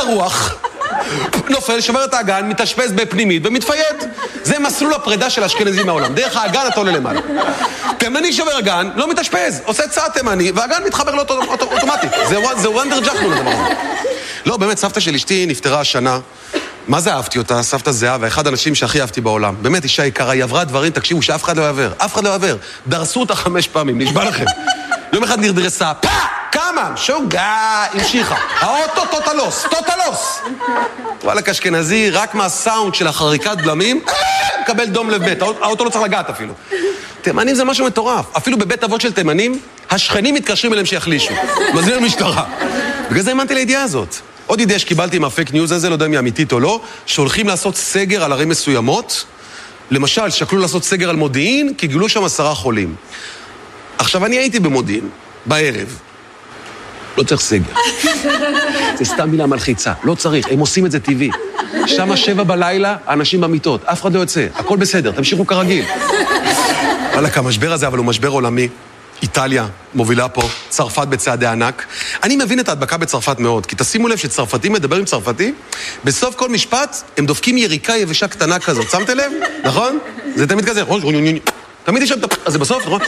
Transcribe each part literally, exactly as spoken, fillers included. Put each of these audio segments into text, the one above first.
הרוח, נופל, שובר את האגן, מתאשפז בפנימית ומתפייד. זה מסלול הפרידה של האשכנזים מהעולם. דרך האגן אתה עולה למעלה. תימני שובר אגן, לא מתאשפז, עושה צעד תימני, והאגן מתחבר לו אוטומטית. זה וונדר ג'חנון הדבר הזה. לא, באמת, סבתא של אשתי נפטרה השנה. מה זה אהבתי אותה? סבתא זהה, ואחד האנשים שהכי אהבתי בעולם. באמת, אישה יקרה, היא עברה דברים, תקשיבו, שאף אחד לא יעבר. אף אחד לא יעבר. דרסו אותה חמש פעמים, נשבע לכם. יום אחד נרדרסה, פא! כמה? שוגע, המשיכה. האוטו טוטלוס, טוטלוס. וואלק אשכנזי, רק מהסאונד של החריקת בלמים, מקבל דום לב בית. האוטו לא צריך לגעת אפילו. תימנים זה משהו מטורף. אפילו בבית אבות של תימנים, השכנים מתקשרים אליהם שיחלישו. מזמין למשטרה. בגלל זה האמנתי לידיעה הזאת. עוד ידיעה שקיבלתי מהפייק ניוז הזה, לא יודע אם היא אמיתית או לא, שהולכים לעשות סגר על ערים מסוימות. למשל, שקלו לעשות סגר על מודיעין, כי גילו שם עשרה חולים. עכשיו, אני הייתי במודיעין, בערב. לא צריך סגר. זה סתם מילה מלחיצה. לא צריך, הם עושים את זה טבעי. שם שבע בלילה, האנשים במיטות. אף אחד לא יוצא, הכל בסדר, תמשיכו כרגיל. וואלק, המשבר הזה, אבל הוא משבר עולמי. איטליה מובילה פה, צרפת בצעדי ענק. אני מבין את ההדבקה בצרפת מאוד, כי תשימו לב שצרפתים מדבר עם צרפתי, בסוף כל משפט הם דופקים יריקה יבשה קטנה כזאת. שמתם לב? נכון? זה תמיד כזה. תמיד יש שם, אז זה בסוף, נכון?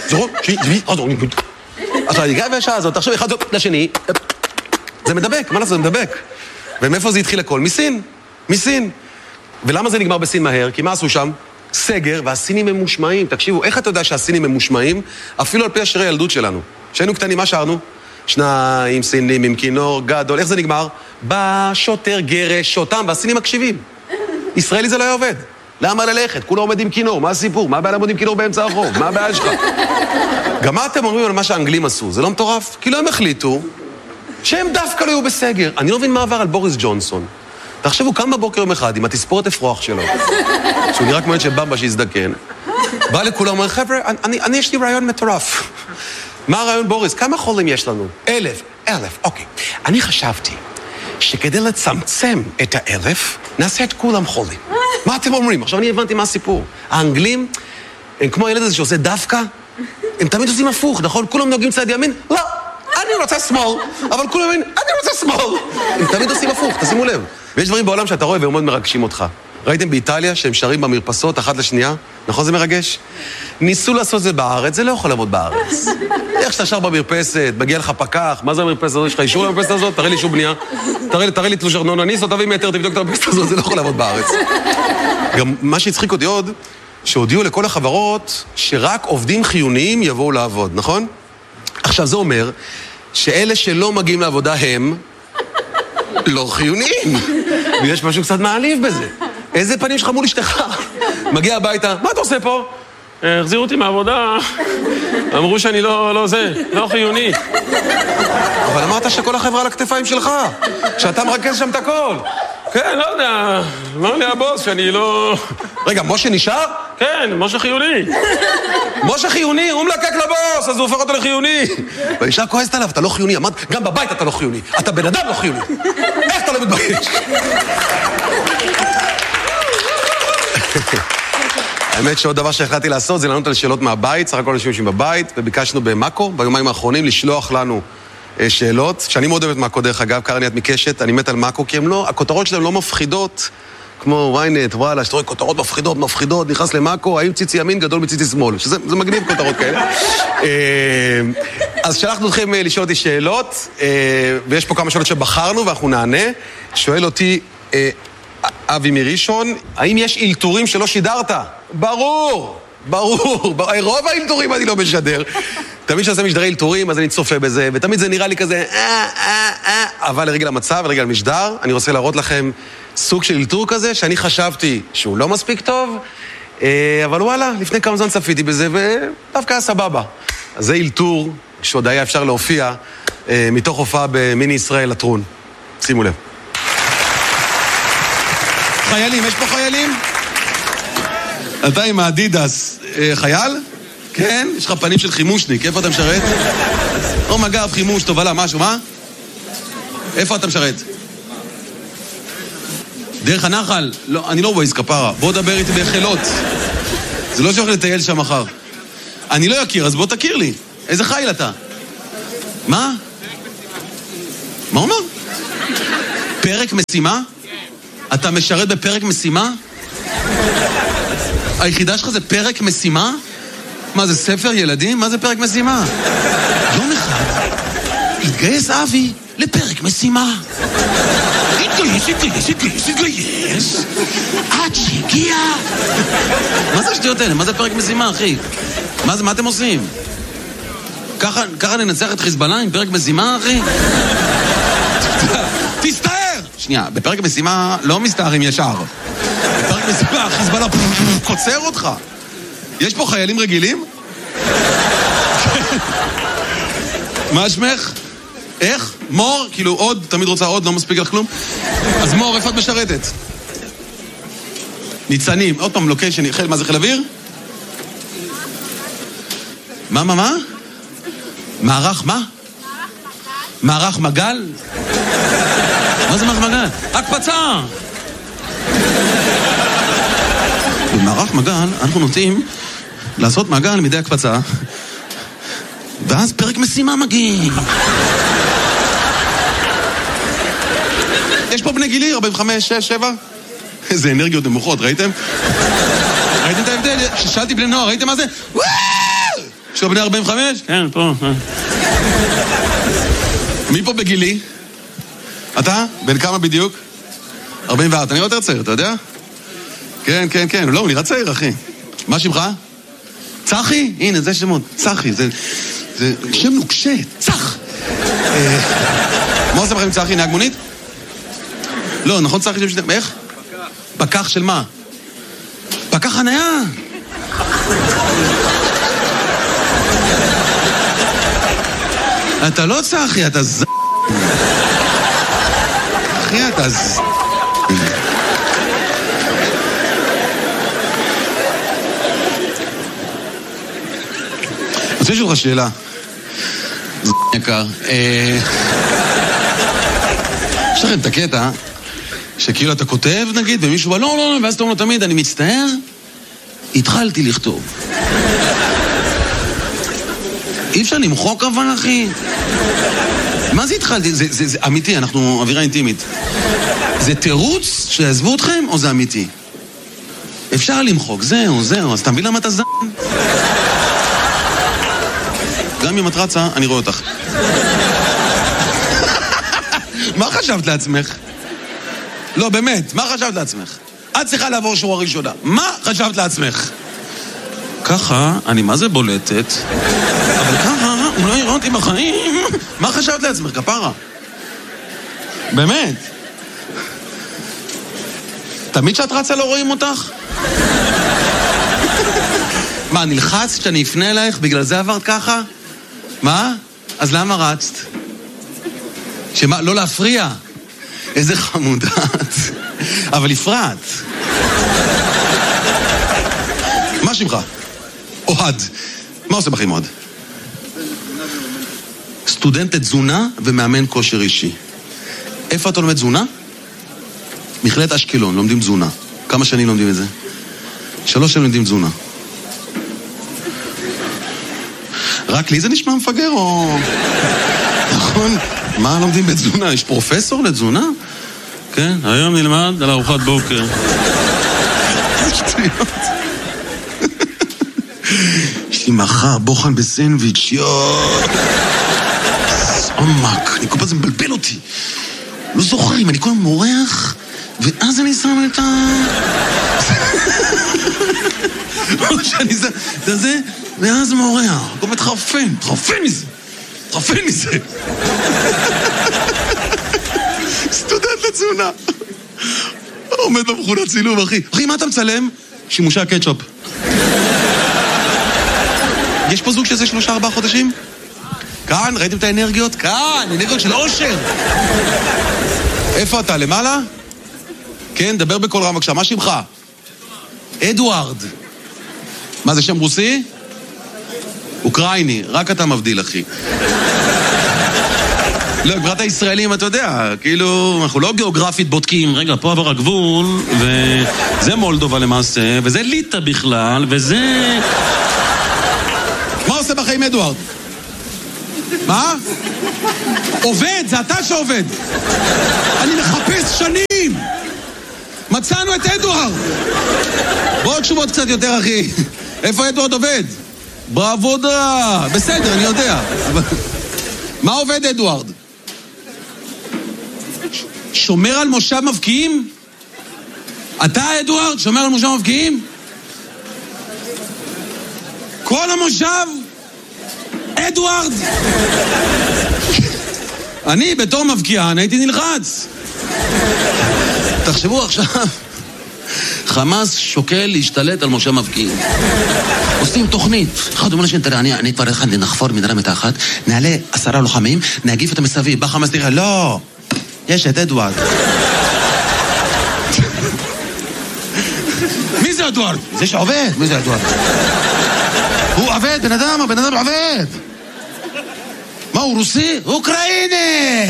אז היריקה יבשה הזאת, עכשיו אחד לשני, זה מדבק, מה לעשות? זה מדבק. ומאיפה זה התחיל הכל? מסין. מסין. ולמה זה נגמר בסין מהר? כי מה עשו שם? סגר, והסינים הם מושמעים. תקשיבו, איך אתה יודע שהסינים הם מושמעים? אפילו על פי השירי הילדות שלנו. כשהיינו קטנים, מה שרנו? שניים סינים עם כינור גדול. איך זה נגמר? בא שוטר גרש אותם, והסינים מקשיבים. ישראלי זה לא היה עובד. למה ללכת? כולה עומד עם כינור, מה הסיפור? מה הבעיה לעמוד עם כינור באמצע הרחוב? מה הבעיה שלך? גם מה אתם אומרים על מה שהאנגלים עשו? זה לא מטורף? כאילו הם החליטו שהם דווקא לא היו בסגר. אני לא מבין מה עבר על בוריס ג'ונסון. תחשבו, קם בבוקר יום אחד עם התספורת אפרוח שלו, שהוא נראה כמו ילד של במבה שהזדקן, בא לכולם, אומר, חבר'ה, אני, אני יש לי רעיון מטורף. מה הרעיון, בוריס? כמה חולים יש לנו? אלף. אלף, אוקיי. אני חשבתי שכדי לצמצם את האלף, נעשה את כולם חולים. מה אתם אומרים? עכשיו אני הבנתי מה הסיפור. האנגלים, הם כמו הילד הזה שעושה דווקא, הם תמיד עושים הפוך, נכון? כולם נוגעים צד ימין? לא, אני רוצה שמאל, אבל כולם אומרים, אני רוצה שמאל. הם תמיד עושים הפוך, תשימו לב. ויש דברים בעולם שאתה רואה והם מאוד מרגשים אותך. ראיתם באיטליה שהם שרים במרפסות אחת לשנייה? נכון זה מרגש? ניסו לעשות זה בארץ, זה לא יכול לעבוד בארץ. איך שאתה שר במרפסת, מגיע לך פקח, מה זה המרפסת הזאת? יש לך אישור למרפסת הזאת? תראה לי אישור בנייה. תראה לי, תראה לי תלוש ארנונה, ניסו, תביא מטר, תבדוק את המרפסת הזאת, זה לא יכול לעבוד בארץ. גם מה שהצחיק אותי עוד, שהודיעו לכל החברות שרק עובדים חיוניים יבואו לעבוד, נכון? עכשיו זה אומר שאלה שלא מגיעים לעבודה הם לא חיוניים. ויש משהו קצת מעליב בזה. איזה פנים שלך מול אשתך? מגיע הביתה, מה אתה עושה פה? החזירו אותי מהעבודה, אמרו שאני לא, לא זה, לא חיוני. אבל אמרת שכל החברה על הכתפיים שלך, שאתה מרכז שם את הכל. כן, לא יודע, אמר לי הבוס שאני לא... רגע, משה נשאר? כן, משה חיוני. משה חיוני, הוא מלקק לבוס, אז הוא הופך אותו לחיוני. והאישה כועסת עליו, אתה לא חיוני, אמרת, גם בבית אתה לא חיוני, אתה בן אדם לא חיוני. איך אתה לא מתבייש? האמת שעוד דבר שהחלטתי לעשות זה לענות על שאלות מהבית, סך הכל אנשים יושבים בבית, וביקשנו במאקו, ביומיים האחרונים, לשלוח לנו שאלות, שאני מאוד אוהבת מאקו דרך אגב, קרני את מקשת, אני מת על מאקו, כי הם לא, הכותרות שלהם לא מפחידות, כמו וויינט, וואלה, שאתה רואה כותרות מפחידות, מפחידות, נכנס למאקו, האם ציצי ימין גדול מציצי שמאל, שזה זה מגניב כותרות כאלה. אז שלחנו אתכם לשאול אותי שאלות, ויש פה כמה שאלות שבחרנו ואנחנו נענה. שואל אותי אבי מראשון, האם יש אילתורים שלא שידרת? ברור, ברור, רוב האילתורים אני לא משדר. תמיד שעושה משדרי אילתורים, אז אני צופה בזה, ותמיד זה נראה לי כזה, אה, אה, אה, אבל לרגל המצב, לרגל המשדר, אני רוצה להראות לכם סוג של אילתור כזה, שאני חשבתי שהוא לא מספיק טוב, אבל וואלה, לפני כמה זמן צפיתי בזה, ודווקא היה סבבה. אז זה אילתור שעוד היה אפשר להופיע, מתוך הופעה במיני ישראל לטרון. שימו לב. חיילים, יש פה חיילים? אתה עם האדידס, חייל? כן? יש לך פנים של חימושניק, איפה אתה משרת? או מג"ב, חימוש, תובלה, משהו, מה? איפה אתה משרת? דרך הנחל? לא, אני לא וויז כפרה, בוא דבר איתי בחילות. זה לא שייך לטייל שם מחר. אני לא אכיר, אז בוא תכיר לי. איזה חיל אתה? מה? מה אומר? פרק משימה? אתה משרת בפרק משימה? היחידה שלך זה פרק משימה? מה זה, ספר ילדים? מה זה פרק משימה? יום אחד התגייס אבי לפרק משימה. התגייס, התגייס, התגייס, התגייס עד שהגיע. מה זה השטויות האלה? מה זה פרק משימה, אחי? מה זה, מה אתם עושים? ככה, ככה ננצח את חיזבאללה עם פרק משימה, אחי? תסתער! שנייה, בפרק משימה לא מסתערים ישר. בפרק משימה, חיזבאללה קוצר אותך. יש פה חיילים רגילים? מה שמך? איך? מור? כאילו עוד, תמיד רוצה עוד, לא מספיק לך כלום? אז מור, איפה את משרתת? ניצנים, עוד פעם לוקיישן, חיל, מה זה חיל אוויר? מה, מה, מה? מערך מה? מערך מגל? מה זה מערך מגל? הקפצה! במערך מגל אנחנו נוטים לעשות מגל מדי הקפצה, ואז פרק משימה מגיע. יש פה בני גילי, ארבעים וחמש, שש, שבע? איזה אנרגיות נמוכות, ראיתם? ראיתם את ההבדל? ששאלתי בני נוער, ראיתם מה זה? וואו! יש פה בני ארבעים וחמש? כן, פה. מי פה בגילי? אתה? בן כמה בדיוק? ארבעים וארבע, אני יותר צעיר, אתה יודע? כן, כן, כן, לא, הוא נראה צעיר, אחי. מה שמך? צחי? הנה, זה שמות, צחי, זה... זה שם נוקשה, צח! מה עושה בכם צחי? נהג מונית? לא, נכון צחי שם שאתם... איך? פקח של מה? פקח חניה! אתה לא צחי, אתה ז... אחי, אתה ז... אני רוצה לשאול לך שאלה. זה יקר. יש לכם את הקטע שכאילו אתה כותב נגיד ומישהו בא לא לא לא ואז אתה אומר לו תמיד אני מצטער התחלתי לכתוב. אי אפשר למחוק אבל אחי. מה זה התחלתי? זה, זה, זה אמיתי, אנחנו אווירה אינטימית. זה תירוץ שיעזבו אתכם או זה אמיתי? אפשר למחוק, זהו זהו אז אתה מבין למה אתה זן? גם אם את רצה, אני רואה אותך. מה חשבת לעצמך? לא, באמת, מה חשבת לעצמך? את צריכה לעבור שורה ראשונה. מה חשבת לעצמך? ככה, אני מה זה בולטת, אבל ככה, הוא לא יראה אותי בחיים. מה חשבת לעצמך, כפרה? באמת. תמיד שאת רצה לא רואים אותך? מה, נלחץ שאני אפנה אלייך? בגלל זה עברת ככה? מה? אז למה רצת? שמה? לא להפריע. איזה חמודת. אבל הפרעת. מה שמך? אוהד. מה עושה בחיים אוהד? סטודנט תזונה ומאמן כושר אישי. איפה אתה לומד תזונה? מכללת אשקלון, לומדים תזונה. כמה שנים לומדים את זה? שלוש שנים לומדים תזונה. רק לי זה נשמע מפגר או... נכון? מה לומדים בתזונה? יש פרופסור לתזונה? כן, היום נלמד על ארוחת בוקר. שטויות. יש לי מחר בוחן בסנדוויץ', יואו. עמק, אני כל פעם זה מבלבל אותי. לא זוכרים, אני כל פעם מורח, ואז אני שם את ה... או שאני שם את זה, ואז מורח. כל פעם מתחרפן, מתחרפן מזה. מתחרפן מזה. סטודנט לתזונה. עומד במכונת צילום, אחי. אחי, מה אתה מצלם? שימושי הקטשופ. יש פה זוג שזה שלושה ארבעה חודשים? כאן, ראיתם את האנרגיות? כאן, אנרגיות של אושר. איפה אתה? למעלה? כן, דבר בכל רם בבקשה. מה שמך? אדוארד. מה זה שם רוסי? אוקראיני. רק אתה מבדיל, אחי. לא, גברת הישראלים, אתה יודע, כאילו, אנחנו לא גיאוגרפית בודקים, רגע, פה עבר הגבול, וזה מולדובה למעשה, וזה ליטא בכלל, וזה... מה עושה בחיים אדוארד? מה? עובד, זה אתה שעובד. אני מחפש שנים! מצאנו את אדוארד! בואו תשובות קצת יותר, אחי. איפה אדוארד עובד? בעבודה! בסדר, אני יודע. מה עובד אדוארד? שומר על מושב מבקיעים? אתה, אדוארד, שומר על מושב מבקיעים? כל המושב? אדוארד! אני בתור מבקיען הייתי נלחץ. תחשבו עכשיו, חמאס שוקל להשתלט על מושב מבקיעים. עושים תוכנית. אחד אומר לשני, תראה, אני כבר אחד נחפור מנהרה מתחת, נעלה עשרה לוחמים, נגיף אותם מסביב. בא חמאס תראה, לא, יש את אדוארד. מי זה אדוארד? זה שעובד. מי זה אדוארד? הוא עובד, בן אדם, הבן אדם עובד. מה, הוא רוסי? אוקראיני!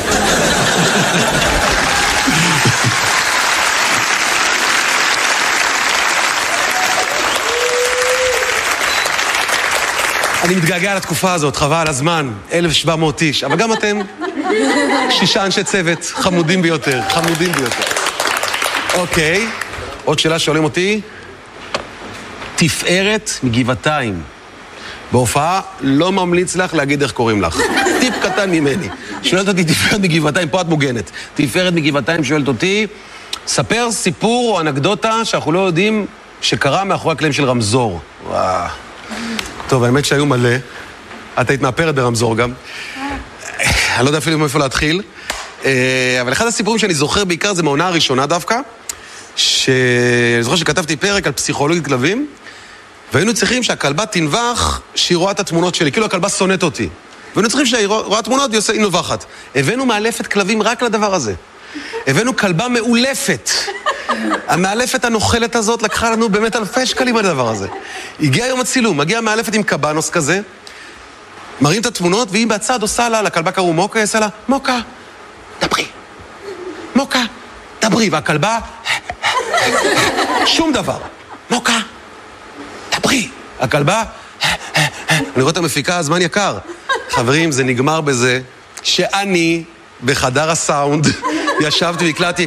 אני מתגעגע לתקופה הזאת, חבל על הזמן, אלף ושבע מאות איש, אבל גם אתם שישה אנשי צוות, חמודים ביותר, חמודים ביותר. אוקיי, עוד שאלה שואלים אותי, תפארת מגבעתיים. בהופעה לא ממליץ לך להגיד איך קוראים לך. טיפ קטן ממני. שואלת אותי תפארת מגבעתיים, פה את מוגנת. תפארת מגבעתיים שואלת אותי, ספר סיפור או אנקדוטה שאנחנו לא יודעים שקרה מאחורי הקלעים של רמזור. וואו. טוב, האמת שהיו מלא. את היית מאפרת ברמזור גם. אני לא יודע אפילו מאיפה להתחיל. אבל אחד הסיפורים שאני זוכר בעיקר זה מהעונה הראשונה דווקא, שאני זוכר שכתבתי פרק על פסיכולוגית כלבים, והיינו צריכים שהכלבה תנבח שהיא רואה את התמונות שלי, כאילו הכלבה שונאת אותי. והיינו צריכים שהיא רואה תמונות והיא נובחת. הבאנו מאלפת כלבים רק לדבר הזה. הבאנו כלבה מאולפת. המאלפת הנוחלת הזאת לקחה לנו באמת אלפי שקלים על הדבר הזה. הגיע יום הצילום, מגיע מאלפת עם קבנוס כזה, מראים את התמונות, והיא בצד עושה לה, לכלבה קראו מוקה, עושה לה, מוקה, דברי. מוקה, דברי. והכלבה, שום דבר. מוקה, דברי. הכלבה, אני רואה את המפיקה, הזמן יקר. חברים, זה נגמר בזה שאני בחדר הסאונד ישבתי והקלטתי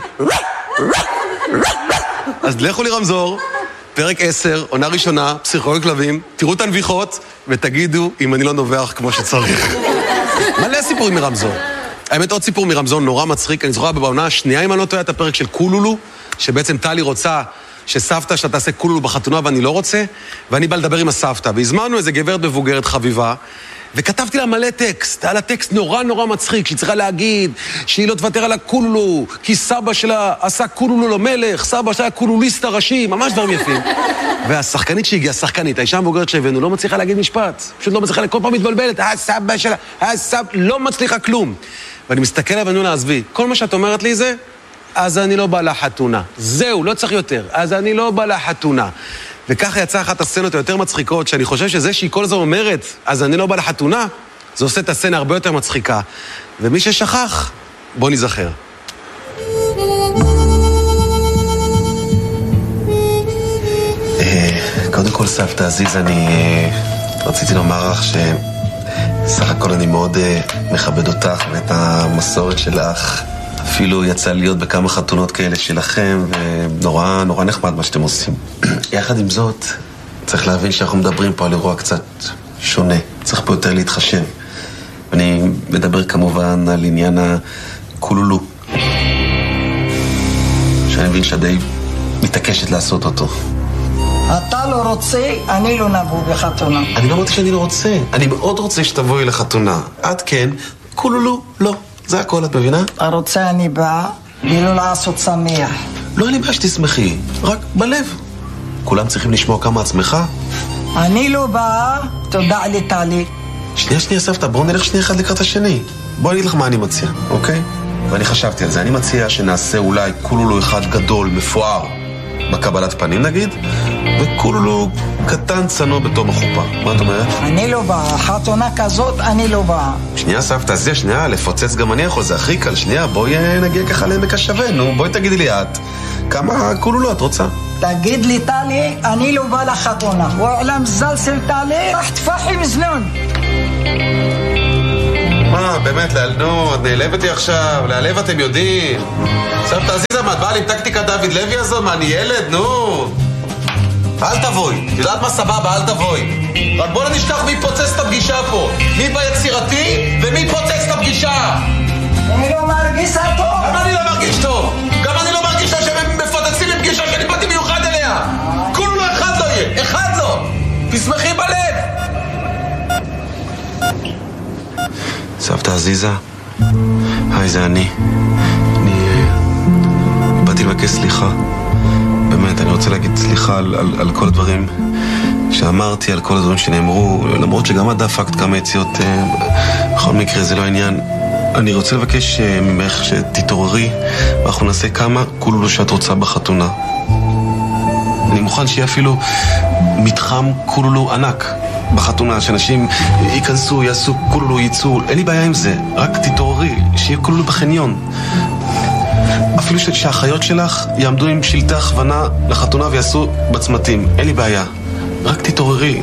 אז לכו לי רמזור, פרק עשר, עונה ראשונה, פסיכולוגית כלבים, תראו את הנביחות ותגידו אם אני לא נובח כמו שצריך. מלא סיפורים מרמזור. האמת עוד סיפור מרמזור נורא מצחיק, אני זוכר בעונה השנייה אם אני לא טועה את הפרק של קולולו, שבעצם טלי רוצה שסבתא שאתה תעשה קולולו בחתונה ואני לא רוצה, ואני בא לדבר עם הסבתא, והזמנו איזה גברת מבוגרת חביבה, וכתבתי לה מלא טקסט, היה לה טקסט נורא נורא מצחיק, שהיא צריכה להגיד שהיא לא תוותר על הקולולו, כי סבא שלה עשה קולולו למלך, סבא שלה היה קולוליסט הראשי, ממש דברים יפים. והשחקנית שהגיעה, השחקנית, האישה המבוגרת שהבאנו, לא מצליחה להגיד משפט, פשוט לא מצליחה, כל פעם מתבלבלת, הסבא שלה, הסבא, לא מצליחה כלום. ואני מסתכל עליו ואני אומר לה, עזבי, כל מה שאת אומרת לי זה, אז אני לא בא לחתונה. זהו, לא צריך יותר, אז אני לא בא לחתונה. וככה יצאה אחת הסצנות היותר מצחיקות, שאני חושב שזה שהיא כל הזו אומרת, אז אני לא בא לחתונה, זה עושה את הסצנה הרבה יותר מצחיקה. ומי ששכח, בוא נזכר. קודם כל סבתא עזיז, אני רציתי לומר לך שסך הכל אני מאוד מכבד אותך ואת המסורת שלך. אפילו יצא להיות בכמה חתונות כאלה שלכם, ונורא נורא נחמד מה שאתם עושים. יחד עם זאת, צריך להבין שאנחנו מדברים פה על אירוע קצת שונה. צריך פה יותר להתחשב. אני מדבר כמובן על עניין הקולולו, שאני מבין שדי מתעקשת לעשות אותו. אתה לא רוצה, אני לא נבוא בחתונה. אני לא אמרתי שאני לא רוצה. אני מאוד רוצה שתבואי לחתונה. את כן, קולולו לא. זה הכל, את מבינה? הרוצה אני באה, ולא לעשות שמח. לא, אני באה שתשמחי, רק בלב. כולם צריכים לשמוע כמה עצמך. אני לא באה, תודה לי טלי. שנייה, שנייה, סבתא, בואו נלך שנייה אחד לקראת השני. בואו אני אגיד לך מה אני מציע, אוקיי? ואני חשבתי על זה, אני מציע שנעשה אולי קולולו אחד גדול, מפואר, בקבלת פנים נגיד, וקולולו קטן צנוע בתום החופה. מה את אומרת? אני לא באה, חתונה כזאת אני לא באה. שנייה סבתא, זה שנייה, לפוצץ גם אני יכול, זה הכי קל. שנייה, בואי נגיע ככה לעמק השווה, נו, בואי תגידי לי את כמה קולולו את רוצה? תגיד לי טלי, אני לא באה לחתונה. ועולם זלסל טלי, רח תפחי מזנון. מה, באמת, נו, את נעלבת לי עכשיו, להעלב אתם יודעים. סבתא עזיזה, מה, את באה לי עם טקטיקה דוד לוי הזו? מה, אני ילד? נו. אל תבואי. יודעת מה סבבה? אל תבואי. רק בוא נשכח מי פוצץ את הפגישה פה. מי ביצירתי ומי פוצץ את הפגישה. אני לא מרגיש טוב. גם אני לא מרגיש טוב. גם אני לא מרגיש טוב שהם מפוצצים לפגישה שאני באתי מיוחד אליה. כולו לא אחד לא יהיה. אחד לא. תשמחי בלב. סבתא עזיזה, היי, זה אני. אני באתי לבקש סליחה. באמת, אני רוצה להגיד סליחה על, על, על כל הדברים שאמרתי, על כל הדברים שנאמרו, למרות שגם את דפקת כמה יציאות, בכל מקרה זה לא העניין. אני רוצה לבקש ממך שתתעוררי, ואנחנו נעשה כמה כולו שאת רוצה בחתונה. אני מוכן שיהיה אפילו מתחם כולו ענק בחתונה, שאנשים ייכנסו, יעשו כולו, ייצאו, אין לי בעיה עם זה, רק תתעוררי, שיהיה כולו בחניון. אפילו שהאחיות שלך יעמדו עם שלטי הכוונה לחתונה ויעשו בצמתים, אין לי בעיה, רק תתעוררי.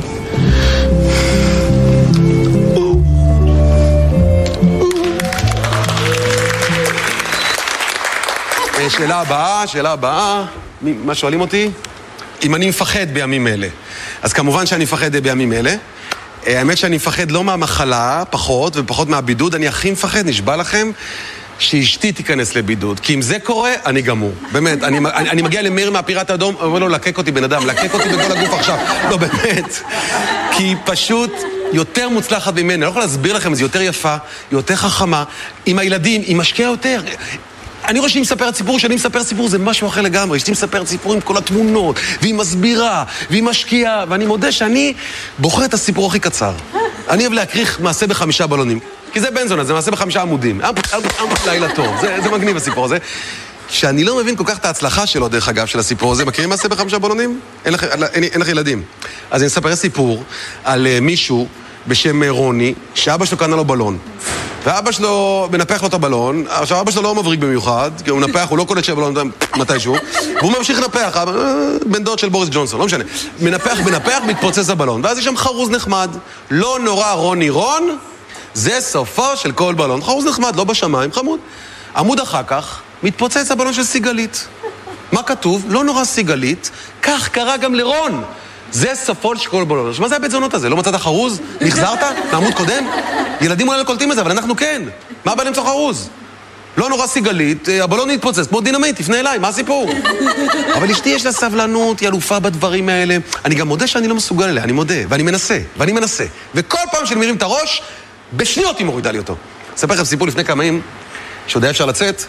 שאלה הבאה, שאלה הבאה, מה שואלים אותי? אם אני מפחד בימים אלה. אז כמובן שאני מפחד בימים אלה. האמת שאני מפחד לא מהמחלה, פחות, ופחות מהבידוד. אני הכי מפחד, נשבע לכם, שאשתי תיכנס לבידוד. כי אם זה קורה, אני גמור. באמת, אני, אני, אני מגיע למאיר מהפיראט האדום, אומר לו, לקק אותי בן אדם, לקק אותי בכל הגוף עכשיו. לא, באמת. כי היא פשוט יותר מוצלחת ממני. אני לא יכול להסביר לכם, זה יותר יפה, יותר חכמה. עם הילדים, היא משקיעה יותר. אני רואה שהיא מספרת סיפור, שאני מספר סיפור, זה משהו אחר לגמרי. שהיא מספרת סיפור עם כל התמונות, והיא מסבירה, והיא משקיעה, ואני מודה שאני בוחר את הסיפור הכי קצר. אני אוהב להקריך מעשה בחמישה בלונים. כי זה בן זונה, זה מעשה בחמישה עמודים. לילה טוב, זה, זה מגניב הסיפור הזה. שאני לא מבין כל כך את ההצלחה שלו, דרך אגב, של הסיפור הזה. מכירים מעשה בחמישה בלונים? אין לך, אין, אין לך ילדים. אז אני אספר סיפור על uh, מישהו בשם רוני, שאבא שלו קנה לו בלון. ואבא שלו מנפח לו את הבלון. עכשיו, אבא שלו לא מבריק במיוחד, כי הוא מנפח, הוא לא קולט שהבלון מתישהו, והוא ממשיך לנפח, בן דוד של בוריס ג'ונסון, לא משנה. מנפח, מנפח, מתפוצץ הבלון. ואז יש שם חרוז נחמד. לא נורא רוני רון, זה סופו של כל בלון. חרוז נחמד, לא בשמיים, חמוד. עמוד אחר כך, מתפוצץ הבלון של סיגלית. מה כתוב? לא נורא סיגלית, כך קרה גם לרון. זה סופו של כל בלון. מה זה הבית זונות הזה? לא מצאת חרוז? נחזרת? מעמוד קודם? ילדים אולי לא קולטים את זה, אבל אנחנו כן. מה בא למצוא חרוז? לא נורא סיגלית, הבלון מתפוצץ, כמו דינמיט, תפנה אליי, מה הסיפור? אבל אשתי יש לה סבלנות, היא אלופה בדברים האלה. אני גם מודה שאני לא מסוגל אליה, אני מודה, ואני מנסה, ואני מנסה. וכל פעם שאני מרים את הראש, בשניות היא מורידה לי אותו. אספר לכם סיפור לפני כמה ימים, שעוד היה אפשר לצאת,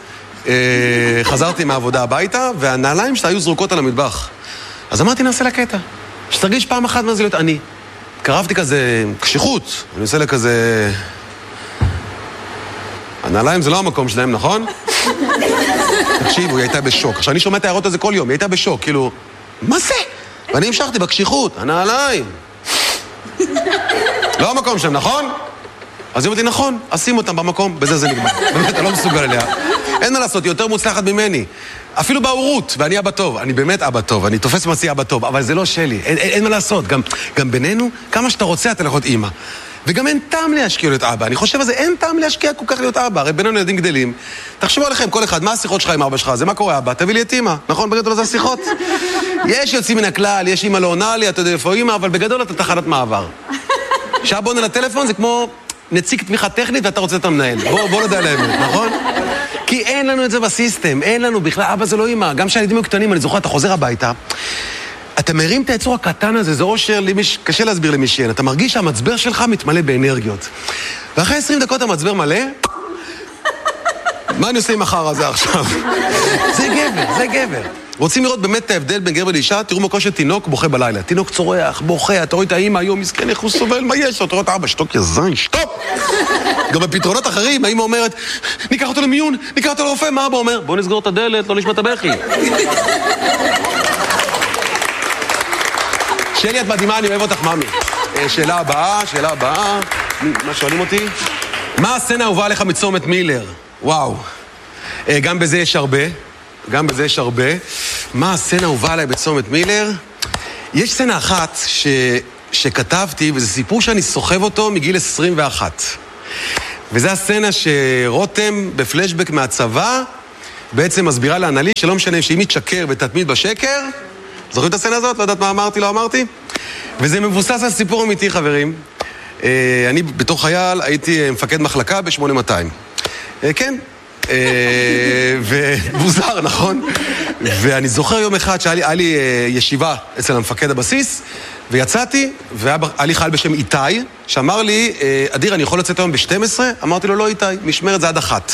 חזרתי מהעבודה הביתה, והנעליים שלה היו זרוקות על המטבח. אז אמרתי, נעשה לה קטע. שתרגיש פעם אחת מה זה להיות אני. קרבתי כזה קשיחות, אני עושה לה כזה... הנעליים זה לא המקום שלהם, נכון? תקשיבו, היא הייתה בשוק. עכשיו, אני שומע את ההערות הזה כל יום, היא הייתה בשוק, כאילו, מה זה? ואני המשכתי בקשיחות, הנעליים. לא המקום שלהם, נכון? אז היא אומרת לי, נכון, אשים אותם במקום, בזה זה נגמר. באמת, אני לא מסוגל אליה. אין מה לעשות, היא יותר מוצלחת ממני. אפילו בהורות, ואני אבא טוב. אני באמת אבא טוב, אני תופס מעשי אבא טוב, אבל זה לא שלי. אין, אין, אין מה לעשות. גם, גם בינינו, כמה שאתה רוצה, אתה יכול להיות אימא. וגם אין טעם להשקיע להיות אבא. אני חושב על זה, אין טעם להשקיע כל כך להיות אבא. הרי בינינו ילדים גדלים. תחשבו עליכם, כל אחד, מה השיחות שלך עם אבא שלך? זה מה קורה, אבא? תביא לי את אימא. נכון? בגדול זה השיחות. יש יוצאים מן הכלל, יש אימא לא עונה לי, אתה יודע איפה אימא, אבל בגדול אתה תחנת מעבר. כשאבא עונה לטלפון, זה כמו נציג תמיכה טכנית ואתה רוצה את המנהל. בוא, בוא נדע להם, נכון? כי אין לנו את זה בסיסטם, אין לנו בכלל, אבא זה לא אימא. גם כשהילדים היו קטנים, אני זוכר, אתה חוזר הביתה, אתה מרים את היצור הקטן הזה, זה אושר, למש... קשה להסביר למי שאין. אתה מרגיש שהמצבר שלך מתמלא באנרגיות. ואחרי עשרים דקות המצבר מלא, מה אני עושה עם החר הזה עכשיו? זה גבר, זה גבר. רוצים לראות באמת את ההבדל בין גבר לאישה? תראו מה קושי תינוק בוכה בלילה. תינוק צורח, בוכה, אתה רואה את האמא היום, מסכן, איך הוא סובל, מה יש? אתה רואה את האבא, שתוק יזין, שתוק! גם בפתרונות אחרים, האמא אומרת, ניקח אותו למיון, ניקח אותו לרופא, מה אבא אומר? בוא נסגור את הדלת, לא נשמע את הבכי. שלי, את מדהימה, אני אוהב אותך, ממי. שאלה הבאה, שאלה הבאה. מה שואלים אותי? מה הסצנה האהובה עליך מצומת מילר? וואו. גם בזה יש הרבה. גם בזה יש הרבה. מה הסצנה האהובה עליי בצומת מילר? יש סצנה אחת ש... שכתבתי, וזה סיפור שאני סוחב אותו מגיל עשרים ואחת. וזה הסצנה שרותם בפלשבק מהצבא בעצם מסבירה לאנלי שלא משנה שאם היא תשקר ותתמיד בשקר, זוכרים את הסצנה הזאת? לא יודעת מה אמרתי, לא אמרתי? וזה מבוסס על סיפור אמיתי, חברים. אני בתור חייל הייתי מפקד מחלקה ב-שמונה מאתיים. כן. ומוזר, נכון? ואני זוכר יום אחד שהיה לי ישיבה אצל המפקד הבסיס, ויצאתי, והיה לי חייל בשם איתי, שאמר לי, אדיר, אני יכול לצאת היום ב-שתים עשרה? אמרתי לו, לא איתי, משמרת זה עד אחת.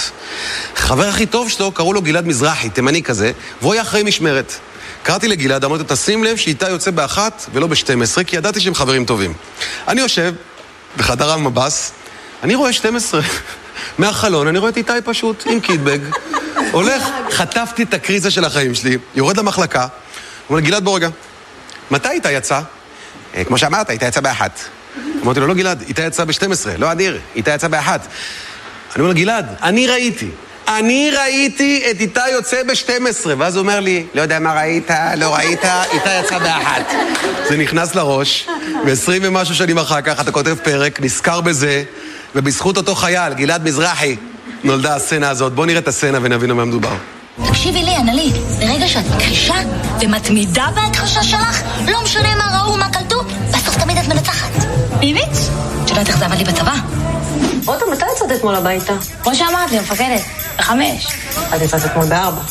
חבר הכי טוב שלו, קראו לו גלעד מזרחי, תימני כזה, והוא היה אחרי משמרת. קראתי לגלעד, אמרתי, תשים לב שאיתי יוצא באחת ולא ב-שתים עשרה, כי ידעתי שהם חברים טובים. אני יושב בחדר המבס, אני רואה שתים עשרה. מהחלון, אני רואה את איתי פשוט, עם קיטבג. הולך, חטפתי את הקריזה של החיים שלי, יורד למחלקה, הוא אומר, גלעד, בוא רגע, מתי איתי יצא? כמו שאמרת, איתי יצא באחת. אמרתי לו, לא גלעד, איתי יצא ב-שתים עשרה, לא אדיר, איתי יצא באחת. אני אומר, גלעד, אני ראיתי, אני ראיתי את איתי יוצא ב-שתים עשרה, ואז הוא אומר לי, לא יודע מה ראית, לא ראית, איתי יצא באחת. זה נכנס לראש, ב-עשרים ומשהו שנים אחר כך, אתה כותב פרק, נזכר בזה, ובזכות אותו חייל, גלעד מזרחי, נולדה הסצנה הזאת. בואו נראה את הסצנה ונבין מה מדובר. תקשיבי לי, אנלי, ברגע שאת קרישה ומתמידה בהכחשה שלך, לא משנה מה ראו ומה קלטו, בסוף תמיד את מנצחת. באמת? שלא תחזב עלי בצבא. רותם, מתי יצאת אתמול הביתה? כמו שאמרת לי, מפקדת, בחמש. את יצאת אתמול בארבע.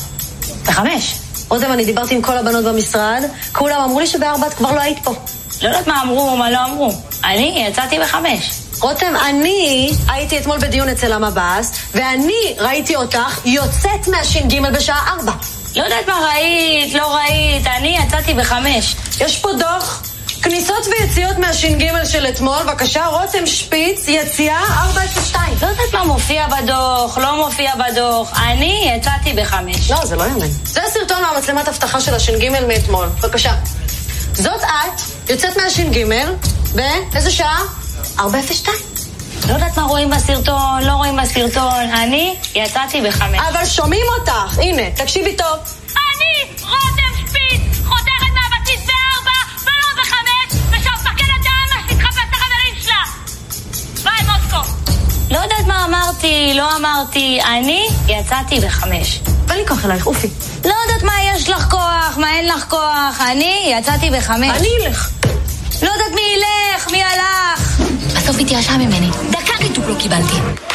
בחמש? רותם, אני דיברתי עם כל הבנות במשרד, כולם אמרו לי שבארבע את כבר לא היית פה. לא יודעת מה אמרו ומה לא אמרו. אני יצאתי בחמש. רותם, אני הייתי אתמול בדיון אצל המב"ס, ואני ראיתי אותך יוצאת מהש"ג בשעה ארבע. לא יודעת מה ראית, לא ראית, אני יצאתי בחמש. יש פה דוח, כניסות ויציאות מהש"ג של אתמול, בבקשה, רותם שפיץ, יציאה ארבע אפס שתיים. לא יודעת מה מופיע בדוח, לא מופיע בדוח, אני יצאתי בחמש. לא, זה לא יאמן. זה הסרטון מהמצלמת הבטחה של הש"ג מאתמול, בבקשה. זאת את, יוצאת מהש"ג, באיזה שעה? ארבע אפס שתיים. לא יודעת מה רואים בסרטון, לא רואים בסרטון. אני יצאתי בחמש. אבל שומעים אותך. הנה, תקשיבי טוב. אני, רותם שפיץ, חותרת מהבסיס בארבע ולא בחמש, ושהמפקד הדמה שתתחפש את החברים שלה. ביי, מוסקו. לא יודעת מה אמרתי, לא אמרתי. אני יצאתי בחמש. ואני כוח אלייך, אופי. לא יודעת מה יש לך כוח, מה אין לך כוח. אני יצאתי בחמש. אני אלך. לא יודעת מי ילך, מי הלך. בסוף התייאשה ממני. דקה ריתוק לא קיבלתי.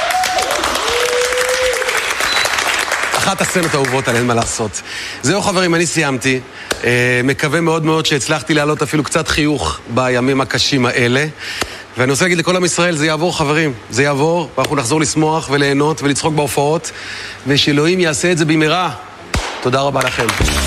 אחת הסצנות האהובות על אין מה לעשות. זהו חברים, אני סיימתי. אה, מקווה מאוד מאוד שהצלחתי להעלות אפילו קצת חיוך בימים הקשים האלה. ואני רוצה להגיד לכל עם ישראל, זה יעבור חברים. זה יעבור, ואנחנו נחזור לשמוח וליהנות ולצחוק בהופעות. ושאלוהים יעשה את זה במהרה. תודה רבה לכם.